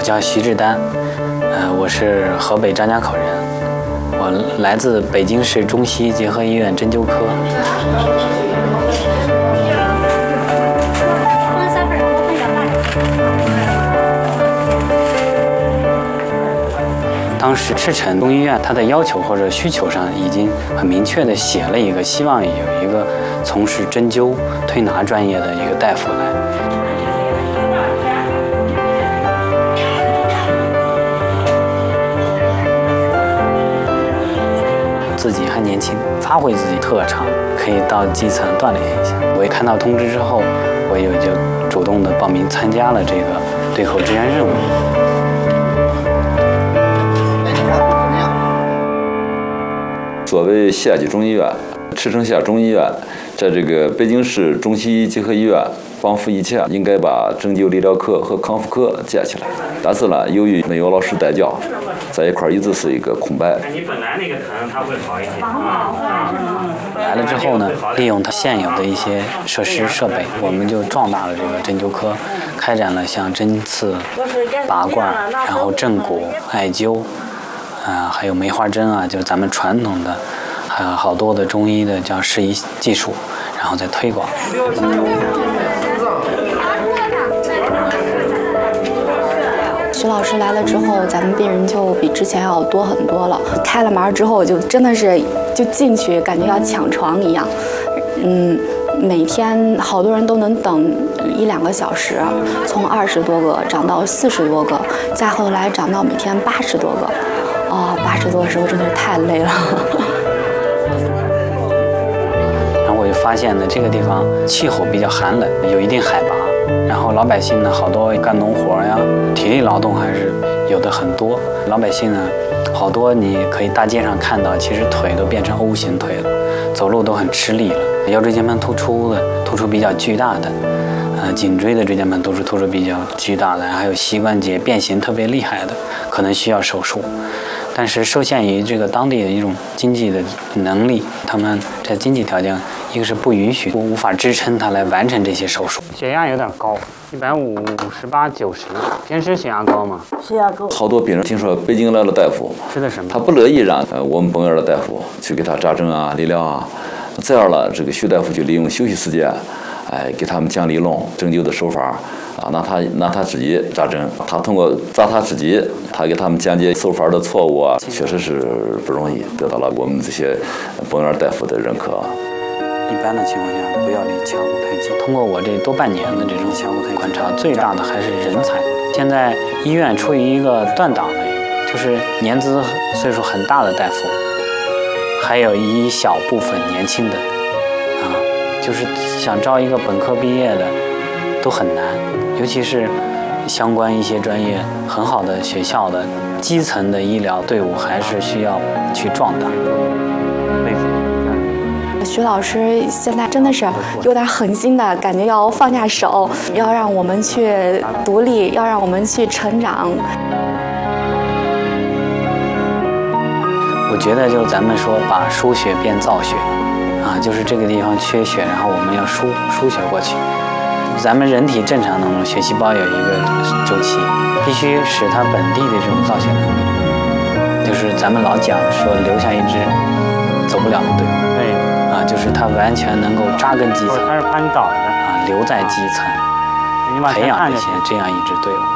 叫徐志丹，我是河北张家口人，我来自北京市中西医结合医院针灸科。当时赤城中医院它的要求或者需求上已经很明确地写了一个，希望有一个从事针灸推拿专业的一个大夫来。自己还年轻，发挥自己特长，可以到基层锻炼一下。我一看到通知之后，我也就主动地报名参加了这个对口支援任务。 所谓西亚级中医院、赤城西亚中医院，在这个北京市中西医结合医院帮扶一切，应该把针灸理疗科和康复科接起来。但是呢，由于没有老师带教，在一块一直是一个空白。 你本来那个疼，它会好一些。 来了之后呢，利用它现有的一些设施设备，我们就壮大了这个针灸科，开展了像针刺、拔罐，然后正骨、艾灸。还有梅花针啊，就是咱们传统的，还有好多的中医的叫适宜技术，然后再推广。 徐老师来了之后，咱们病人就比之前要多很多了。开了门之后，就真的是就进去，感觉要抢床一样。每天好多人都能等1-2个小时，从20多个涨到40多个，再后来涨到每天80多个。80多的时候真的是太累了。 然后我就发现呢，这个地方气候比较寒冷，有一定海拔，然后老百姓呢，好多干农活呀，体力劳动还是有的很多。老百姓呢，好多你可以大街上看到，其实腿都变成 O 型腿了，走路都很吃力了。腰椎间盘突出比较巨大的，颈椎的椎间盘突出比较巨大的，还有膝关节变形特别厉害的，可能需要手术。但是受限于这个当地的一种经济的能力，他们在经济条件，一个是不允许，无法支撑他来完成这些手术。血压有点高，158、90，平时血压高吗？ 血压高。 好多病人听说北京来了大夫， 吃的什么？ 他不乐意让我们本院的大夫去给他扎针啊、理疗啊，这样了，这个徐大夫就利用休息时间，给他们讲理论、针灸的手法。拿他自己扎针，他通过扎他自己，他给他们讲解手法的错误啊，确实是不容易，得到了我们这些本院大夫的认可。 一般的情况下，不要离腔骨太近。通过我这多半年的这种腔骨太观察，最大的还是人才。现在医院处于一个断档的就是年资岁数很大的大夫，还有一小部分年轻的，就是想招一个本科毕业的都很难。尤其是相关一些专业很好的学校的基层的医疗队伍，还是需要去壮大。 徐老师现在真的是有点狠心的感觉，要放下手，要让我们去独立，要让我们去成长。 我觉得就是咱们说把输血变造血，就是这个地方缺血，然后我们要输血过去。咱们人体正常当中，血细胞有一个周期，必须使它本地的这种造血能力。就是咱们老讲说留下一支走不了的队伍，对，就是它完全能够扎根基层， 它是攀倒的， 留在基层，培养这样一支队伍。